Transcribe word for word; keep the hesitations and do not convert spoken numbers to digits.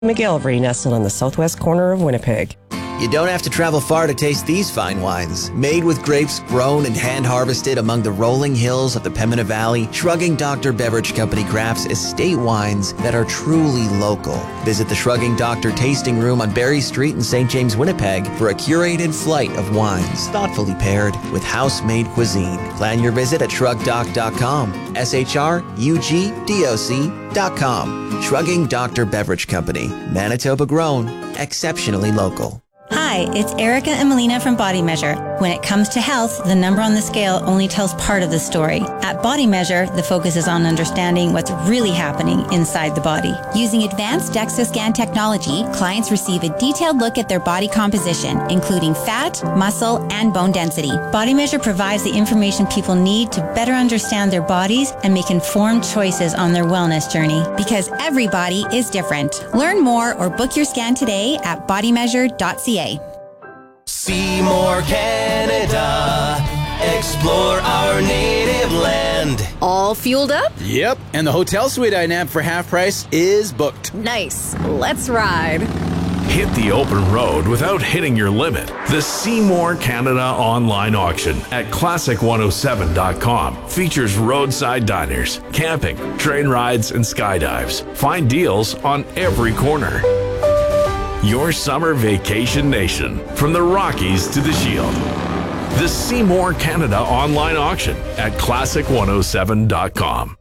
McGillivray, nestled on the southwest corner of Winnipeg. You don't have to travel far to taste these fine wines. Made with grapes grown and hand-harvested among the rolling hills of the Pembina Valley, Shrugging Doctor Beverage Company crafts estate wines that are truly local. Visit the Shrugging Doctor Tasting Room on Barrie Street in Saint James, Winnipeg for a curated flight of wines, thoughtfully paired with house-made cuisine. Plan your visit at shrug doc dot com, S H R U G D O C dot com. Shrugging Doctor Beverage Company, Manitoba grown, exceptionally local. Hi, it's Erica and Melina from Body Measure. When it comes to health, the number on the scale only tells part of the story. At Body Measure, the focus is on understanding what's really happening inside the body. Using advanced DEXA scan technology, clients receive a detailed look at their body composition, including fat, muscle, and bone density. Body Measure provides the information people need to better understand their bodies and make informed choices on their wellness journey. Because every body is different. Learn more or book your scan today at body measure dot c a. Seymour, Canada. Explore our native land. All fueled up? Yep, and the hotel suite I nabbed for half price is booked. Nice. Let's ride. Hit the open road without hitting your limit. The Seymour Canada online auction at classic one oh seven dot com features roadside diners, camping, train rides, and skydives. Find deals on every corner. Your summer vacation nation, from the Rockies to the Shield. The Seymour Canada online auction at classic one oh seven dot com.